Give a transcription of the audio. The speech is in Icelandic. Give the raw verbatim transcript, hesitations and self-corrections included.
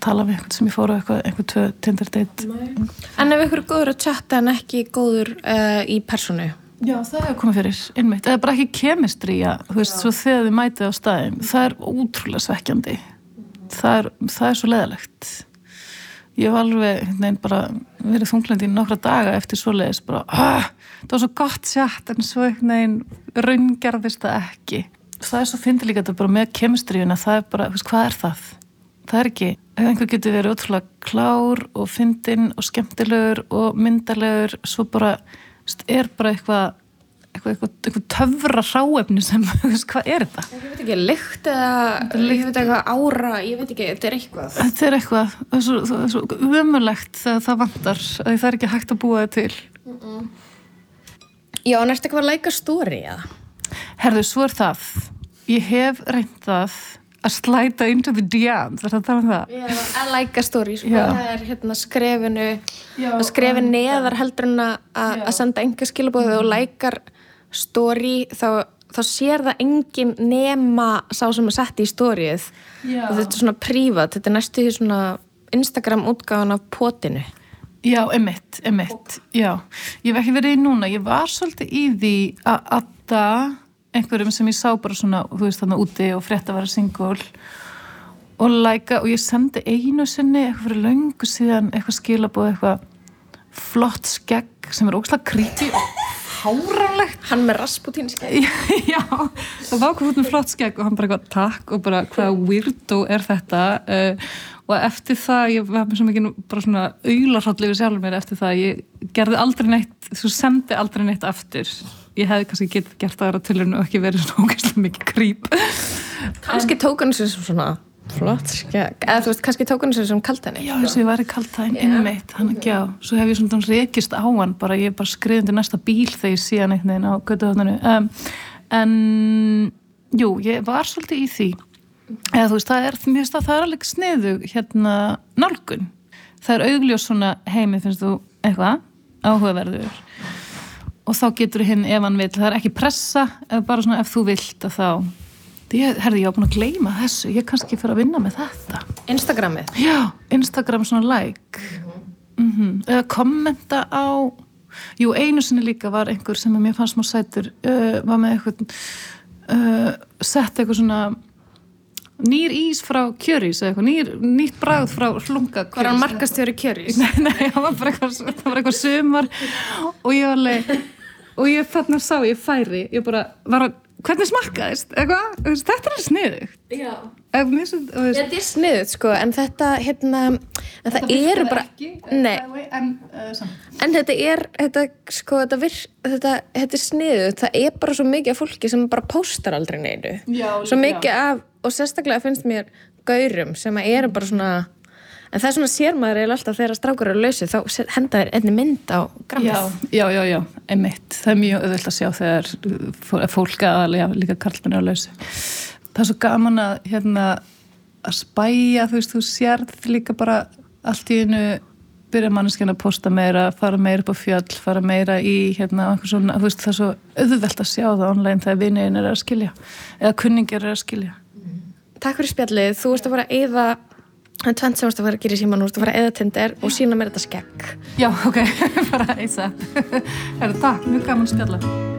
tala við eitthvað sem ég fór á eitthvað, eitthvað tvö Tinder date. En ef ykkur er góður að chatta en ekki góður uh, í persónu? Já, það hefur komið fyrir, innmitt. Það er bara ekki kemistría, þú veist, svo þegar þið mætið á staðinn. Það er ótrúlega svekkjandi. Það er, það er svo leiðilegt. Ég hef alveg, nein, bara verið þunglandi í nokkra daga eftir svoleiðis, bara, ah, það var svo gott sjátt, en svo, nein, raungerðist það ekki. Það er svo fyndið líka þetta bara með kemistríuna, það er bara, þú veist, hvað er það? Það er ekki, ef einhver getur verið ótrúlega klár og fyndinn og skemmtilegur og myndalegur, svo bara, þú veist, er bara eitthvað, eitthvað, eitthvað, eitthvað töfra hráefni sem, þú veist, hvað er þetta? Ég veit ekki, lykt eða, ég veit eitthvað ára, ég veit ekki, þetta er eitthvað. Þetta er eitthvað, það er svo, það er svo ömurlegt þegar það vantar, að það er ekki hægt að búa það til. Mm-mm. Já, en ertu eitthvað að læka story, eða? Herðu, svo er það. Ég hef reynt það að slæta into the D M, það er að tala um það. Já, að læka story, sko, það er hérna skrefinu, Já, að skrefi neðar heldur en að, að senda enga skilabóðu og lækar story, þá, þá sér það engin nema sá sem er sett í storyið. Já. Og þetta er svona prívat, þetta er næstu því svona Instagram útgáfan af potinu. Já, emitt, emitt, já. Ég hef ekki verið í núna, ég var svolítið í því að adda einhverjum sem ég sá bara svona, þú veist, þarna úti og frétt að vera single og læka, og ég sendi einu sinni eitthvað fyrir löngu síðan, eitthvað skilabóð, eitthvað flott skegg sem er ógeðslega creepy og fáránlegt. Hann með Rasputin skegg. Já, það var okkur út með flott skegg og hann bara eitthvað takk og bara hvaða weirdo er þetta uh, og eftir það, ég var með svo mikið bara svona aularhroll yfir sjálfur mér eftir það, ég gerði aldrei neitt, þú sendi aldrei neitt aftur. Ég hefði kannski getið gert aðra tilurinn og ekki verið svona ógeðslega mikið creep. Kannski tók hann sér svona flott skegg, eða þú veist, kannski tók hann sér sem kaltæni. Já, þess að ég væri kaltæn innmeitt, hann ekki á. Svo hef ég svona rekist á hann, bara ég er bara skriðandi næsta bíl þegar ég sé hann einhvern veginn á götuhorninu. Um, en, jú, ég var svolítið í því. Eða þú veist, það er, mér finnst að það er alveg sniðu hérna nálgun. Það er augljós svona heimi, finnst þú eitthvað áhugaverður. Og þá getur hinn ef hann vill, það er ekki pressa, ef bara svona ef þú vilt að þá, ég, herði, ég var búin að gleyma þessu, ég kannski fyrir að vinna með þetta. Instagramið? Já, Instagram svona like, mm-hmm. Mm-hmm. eða kommenta á, jú, einu sinni líka var einhver sem að mér fannst smá sætur, uh, var með eitthvað, uh, sett eitthvað svona, nýr ís frá Kjörís eða eitthvað, nýr, nýtt bragð frá hlunga Kjörís. Var hann markastjóri Kjörís? Nei, nei, það var bara eitthvað, það var eitthvað sumar og ég var alveg, og ég þarna sá, ég færi, ég bara var að, hvernig smakkaðist, eitthvað, þetta er sniðugt. Já. Ef, mér, svo, veist, þetta er sniðugt, sko, en þetta, hérna, en það eru bara, ekki, nei, en, uh, en þetta er, þetta, sko, þetta virk, þetta, þetta er sniðugt, það er bara svo mikið af fólki sem bara póstar aldrei neinu. Já. Svo mikið já. Af, og sérstaklega finnst mér gaurum sem eru bara svona, en það er svona sér maður eiginlega alltaf þegar strákur eru lausir, þá henda þér einni mynd á grammið. Já, já, já, já, einmitt. Það er mjög auðvelt að sjá þegar fólk aðalega líka karlmenn eru lausi. Það er svo gaman að, hérna, að spæja, þú veist, þú sérð líka bara allt í einu byrja manneskjan að posta meira, fara meira upp á fjöll, fara meira í, hérna, einhver svona, þú veist, það er svo auðvelt að sjá það online þegar vinirinn eru að skilja, eða kunningir eru að skilja. Takk fyrir spjallið, þú veist að fara að eyða tvent sem þú veist að fara að gera í síman, þú veist að fara að eyða Tinder og sína mér þetta skegg. Já, ok, bara eysa. Herra, takk, mjög gaman spjalla.